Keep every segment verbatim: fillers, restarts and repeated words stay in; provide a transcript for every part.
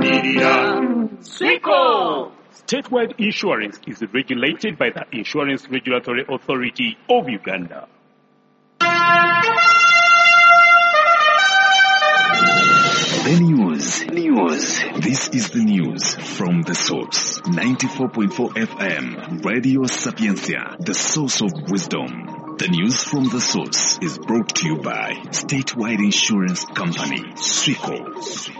Media. Swico! Statewide insurance is regulated by the Insurance Regulatory Authority of Uganda. The news. News. This is the news from the source. ninety-four point four F M, Radio Sapiencia, the source of wisdom. The news from the source is brought to you by Statewide Insurance Company, Swico.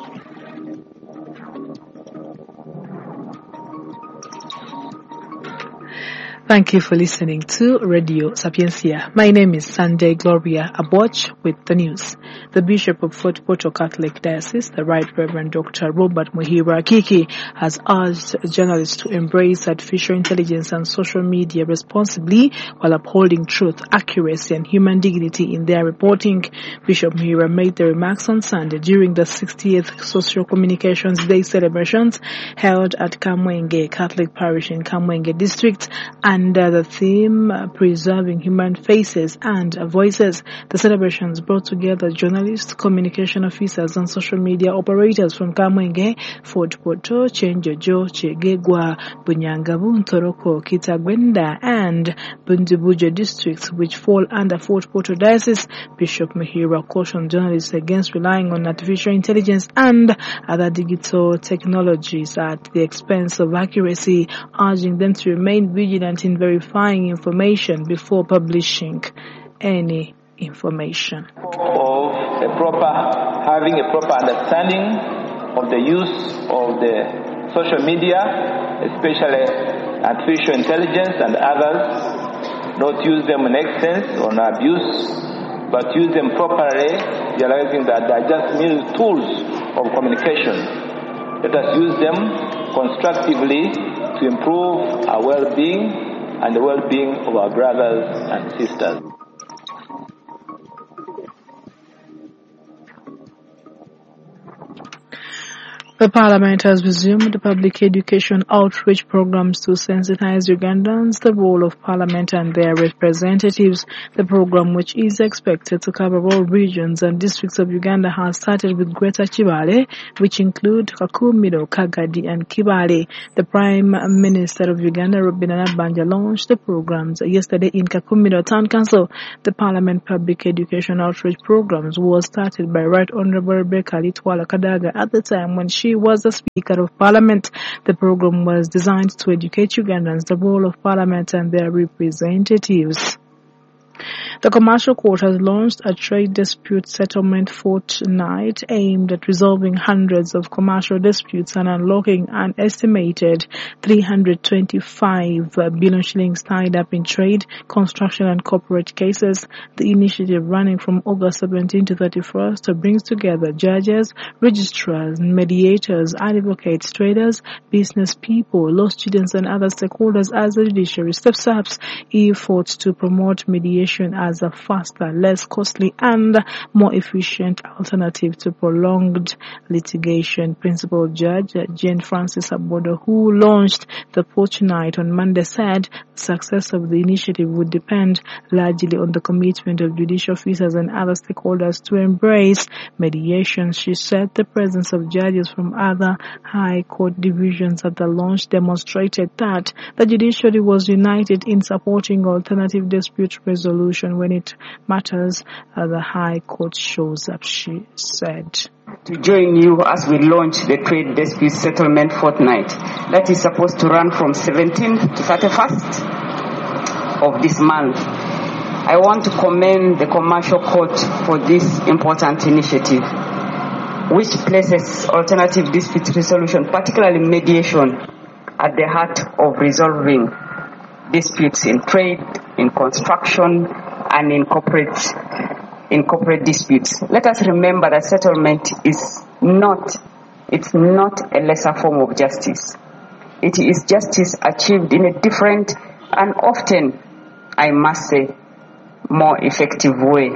Thank you for listening to Radio Sapiencia. My name is Sunday Gloria Aboch with the news. The Bishop of Fort Portal Catholic Diocese, the Right Reverend Doctor Robert Muhira Kiki, has urged journalists to embrace artificial intelligence and social media responsibly while upholding truth, accuracy, and human dignity in their reporting. Bishop Muhira made the remarks on Sunday during the sixtieth Social Communications Day celebrations held at Kamwenge Catholic Parish in Kamwenge District, under the theme uh, Preserving Human Faces and Voices. The celebrations brought together journalists, communication officers, and social media operators from Kamwenge, Fort Portal, Chenjojo, Chegegwa, Bunyangabu, Ntoroko, Kitagwenda, and Bundibujo districts, which fall under Fort Portal Diocese. Bishop Muhira cautioned journalists against relying on artificial intelligence and other digital technologies at the expense of accuracy, urging them to remain vigilant in verifying information before publishing any information. Of a proper, having a proper understanding of the use of the social media, especially artificial intelligence and others, not use them in excess or in abuse, but use them properly, realizing that they are just mere tools of communication. Let us use them constructively to improve our well-being and the well-being of our brothers and sisters. The Parliament has resumed public education outreach programs to sensitize Ugandans the role of Parliament and their representatives. The program, which is expected to cover all regions and districts of Uganda, has started with Greater Kibale, which include Kakumiro, Kagadi, and Kibale. The Prime Minister of Uganda, Robinah Nabbanja, launched the programs yesterday in Kakumiro Town Council. The Parliament public education outreach programs was started by Right Honourable Rebecca Litwala Kadaga at the time when she She was the Speaker of Parliament. The program was designed to educate Ugandans the role of Parliament and their representatives. The Commercial Court has launched a trade dispute settlement fortnight aimed at resolving hundreds of commercial disputes and unlocking an estimated three hundred twenty-five billion shillings tied up in trade, construction, and corporate cases. The initiative, running from August seventeenth to thirty-first, brings together judges, registrars, mediators, advocates, traders, business people, law students, and other stakeholders as the judiciary steps up efforts to promote mediation as a faster, less costly, and more efficient alternative to prolonged litigation. Principal Judge Jane Francis Abodo, who launched the fortnight on Monday, said the success of the initiative would depend largely on the commitment of judicial officers and other stakeholders to embrace mediation. She said the presence of judges from other high court divisions at the launch demonstrated that the judiciary was united in supporting alternative dispute resolution when it matters. Uh, the High Court shows up, she said. To join you as we launch the Trade Dispute Settlement Fortnight that is supposed to run from seventeenth to thirty-first of this month. I want to commend the Commercial Court for this important initiative, which places alternative dispute resolution, particularly mediation, at the heart of resolving disputes in trade, in construction, and in corporate in corporate disputes. Let us remember that settlement is not it's not a lesser form of justice. It is justice achieved in a different and often, I must say, more effective way.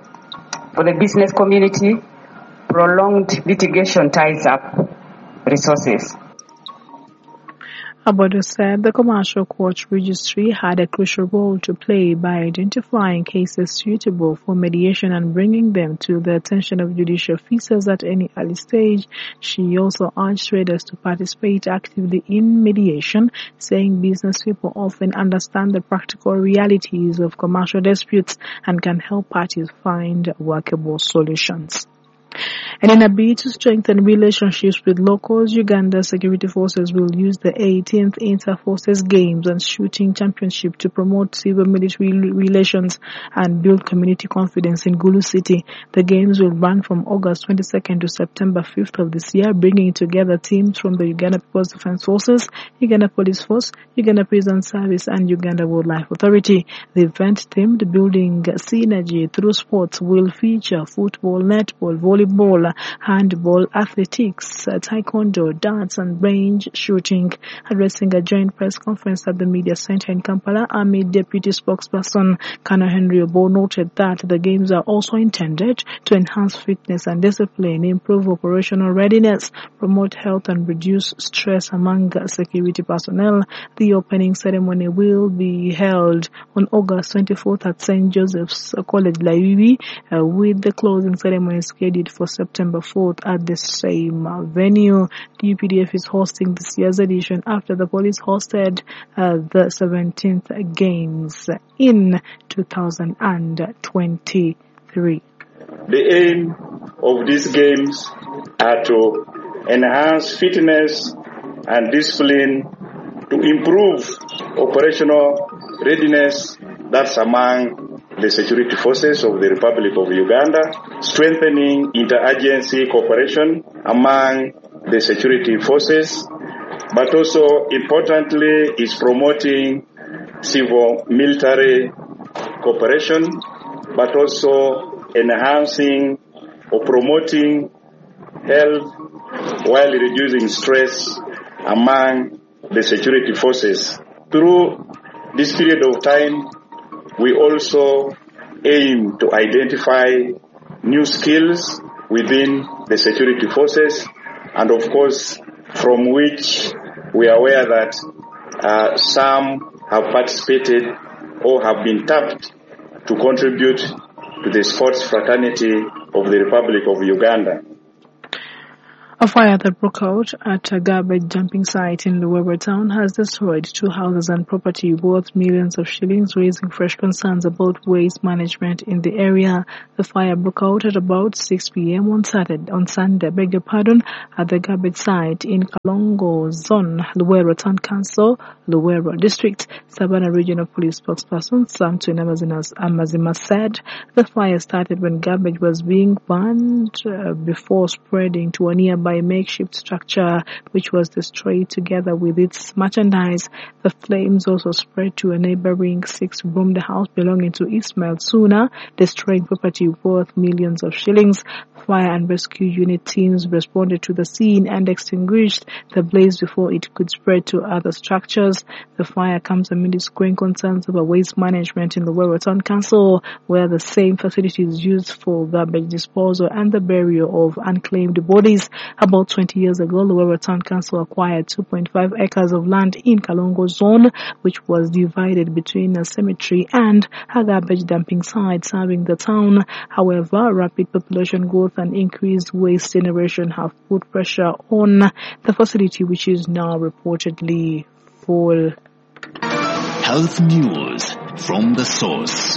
For the business community, prolonged litigation ties up resources. Abadu said the Commercial Court Registry had a crucial role to play by identifying cases suitable for mediation and bringing them to the attention of judicial officers at any early stage. She also urged traders to participate actively in mediation, saying business people often understand the practical realities of commercial disputes and can help parties find workable solutions. And in a bid to strengthen relationships with locals, Uganda security forces will use the eighteenth Inter-Forces Games and Shooting Championship to promote civil-military relations and build community confidence in Gulu City. The Games will run from August twenty-second to September fifth of this year, bringing together teams from the Uganda People's Defense Forces, Uganda Police Force, Uganda Prison Service, and Uganda Wildlife Authority. The event, themed Building Synergy Through Sports, will feature football, netball, volleyball, handball, athletics, taekwondo, darts, and range shooting. Addressing a joint press conference at the media center in Kampala, Army Deputy Spokesperson Colonel Henry Obo noted that the games are also intended to enhance fitness and discipline, improve operational readiness, promote health, and reduce stress among security personnel. The opening ceremony will be held on August twenty-fourth at Saint Joseph's College, Laiwi, uh, with the closing ceremony scheduled for September fourth at the same uh, venue. The U P D F is hosting this year's edition after the police hosted uh, the seventeenth Games in two thousand twenty-three. The aim of these games are to enhance fitness and discipline, to improve operational readiness, that's among the security forces of the Republic of Uganda, strengthening interagency cooperation among the security forces, but also importantly is promoting civil-military cooperation, but also enhancing or promoting health while reducing stress among the security forces. Through this period of time, we also aim to identify new skills within the security forces, and of course, from which we are aware that uh, some have participated or have been tapped to contribute to the sports fraternity of the Republic of Uganda. A fire that broke out at a garbage dumping site in Luweero town has destroyed two houses and property worth millions of shillings, raising fresh concerns about waste management in the area. The fire broke out at about six p.m. on Saturday, on Sunday, beg your pardon, at the garbage site in Kalongo Zone, Luweero Town Council, Luweero District. Savannah Regional Police spokesperson Sam Twin Amazima said the fire started when garbage was being burned uh, before spreading to a nearby makeshift structure, which was destroyed together with its merchandise. The flames also spread to a neighboring six-roomed house belonging to Ismail Suna, destroying property worth millions of shillings. Fire and rescue unit teams responded to the scene and extinguished the blaze before it could spread to other structures. The fire comes amidst growing concerns over waste management in the Luweero Town Council, where the same facility is used for garbage disposal and the burial of unclaimed bodies. About twenty years ago, the Luweero Town Council acquired two point five acres of land in Kalongo Zone, which was divided between a cemetery and a garbage dumping site serving the town. However, rapid population growth and increased waste generation have put pressure on the facility, which is now reportedly full. Health news from the source.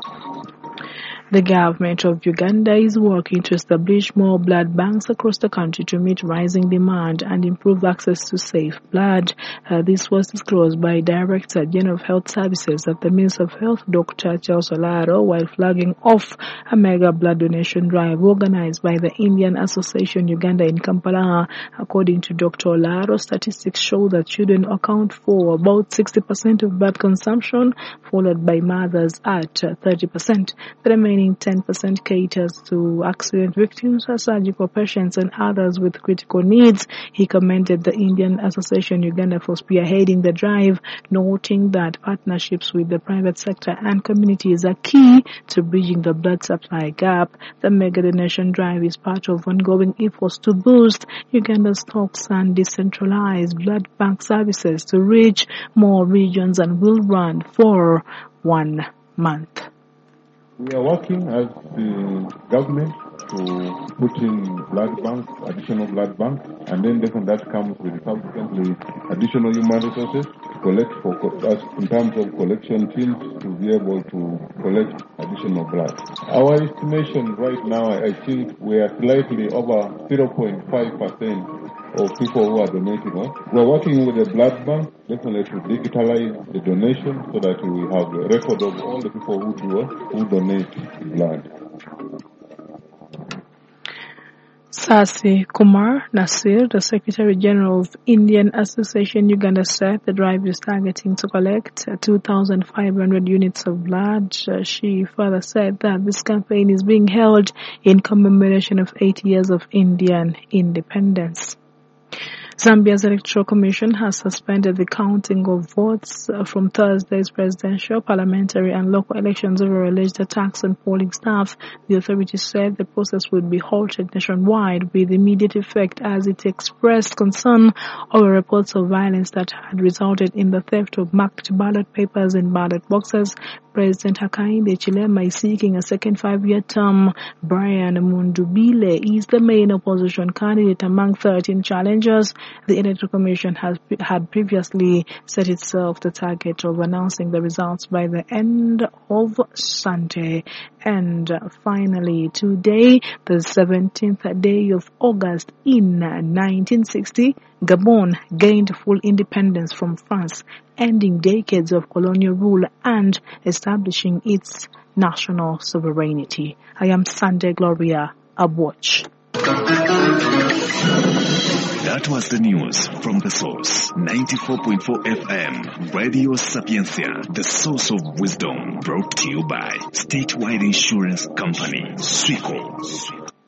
The government of Uganda is working to establish more blood banks across the country to meet rising demand and improve access to safe blood. Uh, this was disclosed by Director General of Health Services at the Ministry of Health, Doctor Charles Olaro, while flagging off a mega blood donation drive organized by the Indian Association Uganda in Kampala. According to Doctor Olaro, statistics show that children account for about sixty percent of blood consumption, followed by mothers at thirty percent. The remaining remaining ten percent caters to accident victims, surgical patients, and others with critical needs. He commended the Indian Association Uganda for spearheading the drive, noting that partnerships with the private sector and communities are key to bridging the blood supply gap. The mega donation drive is part of ongoing efforts to boost Uganda's stocks and decentralize blood bank services to reach more regions, and will run for one month. We are working as the government to put in blood banks, additional blood banks, and then definitely that comes with subsequently additional human resources to collect for us in terms of collection teams to be able to collect additional blood. Our estimation right now, I think we are slightly over zero point five percent of people who are donating. We are working with the blood bank, definitely to digitalize the donation so that we have a record of all the people who do who donate blood. Sasi Kumar Nasir, the Secretary General of Indian Association Uganda, said the drive is targeting to collect two thousand five hundred units of blood. She further said that this campaign is being held in commemoration of eight years of Indian independence. Zambia's Electoral Commission has suspended the counting of votes from Thursday's presidential, parliamentary and local elections over alleged attacks on polling staff. The authorities said the process would be halted nationwide with immediate effect as it expressed concern over reports of violence that had resulted in the theft of marked ballot papers and ballot boxes. President Hakainde Chilema is seeking a second five-year term. Brian Mundubile is the main opposition candidate among thirteen challengers. The Electoral Commission has had previously set itself the target of announcing the results by the end of Sunday. And finally, today, the seventeenth day of August in nineteen sixty, Gabon gained full independence from France, ending decades of colonial rule and establishing its national sovereignty. I am Sunday Gloria Abwatch. That was the news from the source. ninety-four point four F M, Radio Sapiencia, the source of wisdom, brought to you by Statewide Insurance Company, Swico.